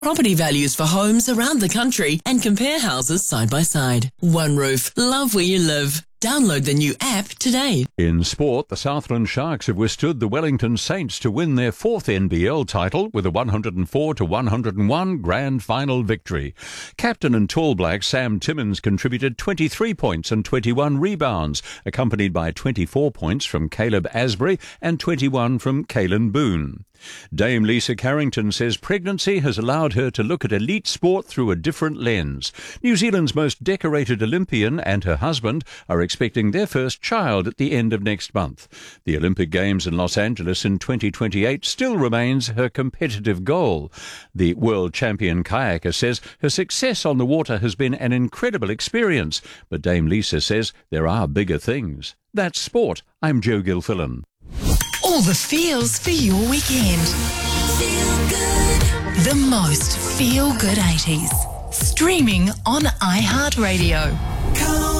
Property values for homes around the country and compare houses side by side. One Roof. Love where you live. Download the new app today. In sport, the Southland Sharks have withstood the Wellington Saints to win their fourth NBL title with a 104-101 grand final victory. Captain and tall black Sam Timmins contributed 23 points and 21 rebounds, accompanied by 24 points from Caleb Asbury and 21 from Kalen Boone. Dame Lisa Carrington says pregnancy has allowed her to look at elite sport through a different lens. New Zealand's most decorated Olympian and her husband are expecting their first child at the end of next month. The Olympic Games in Los Angeles in 2028 still remains her competitive goal. The world champion kayaker says her success on the water has been an incredible experience, but Dame Lisa says there are bigger things. That's sport. I'm Joe Gilfillan. All the feels for your weekend. Feel good. The most feel-good 80s. Streaming on iHeartRadio.